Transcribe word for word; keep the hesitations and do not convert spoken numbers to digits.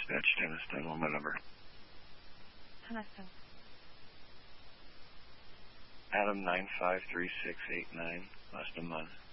Dispatch, Tenniston, one my number. Tenniston. Adam nine five three six eight nine, last a month.